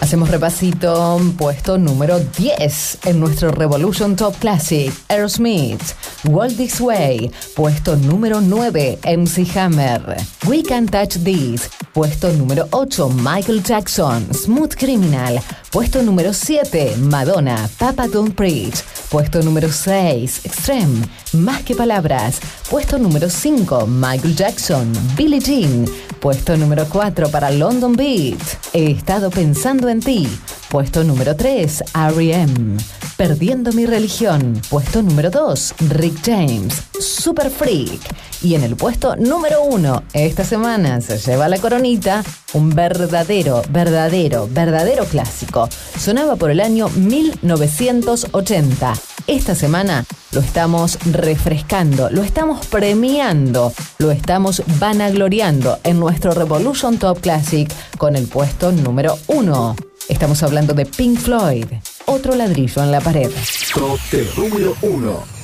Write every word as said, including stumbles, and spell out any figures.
Hacemos repasito, puesto número diez en nuestro Revolution Top Classic, Aerosmith, Walk This Way, puesto número nueve, M C Hammer, We Can't Touch This, puesto número ocho, Michael Jackson, Smooth Criminal, puesto número siete, Madonna, Papa Don't Preach, puesto número seis, Extreme, Más que Palabras, puesto número cinco, Michael Jackson, Billie Jean, puesto número cuatro para London Beat, He estado pensando en ti, puesto número tres, R E M, Perdiendo mi religión, puesto número dos, Rick James, Super Freak, y en el puesto número uno, esta semana se lleva la coronita, un verdadero, verdadero, verdadero clásico. Sonaba por el año mil novecientos ochenta. Esta semana lo estamos refrescando, lo estamos premiando, lo estamos vanagloriando en nuestro Revolution Top Classic con el puesto número uno. Estamos hablando de Pink Floyd, Otro ladrillo en la pared. Top número uno.